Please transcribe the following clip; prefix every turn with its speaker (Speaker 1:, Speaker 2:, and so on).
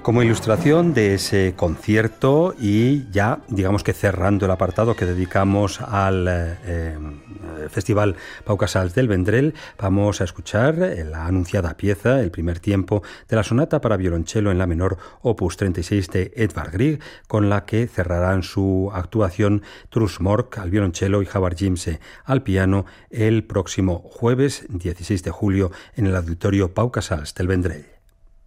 Speaker 1: Como ilustración de ese concierto y ya, digamos que cerrando el apartado que dedicamos al Festival Pau Casals del Vendrell, vamos a escuchar la anunciada pieza, el primer tiempo de la sonata para violonchelo en la menor opus 36 de Edvard Grieg, con la que cerrarán su actuación Truls Mork al violonchelo y Havard Jimse al piano el próximo jueves 16 de julio en el Auditorio Pau Casals del Vendrell.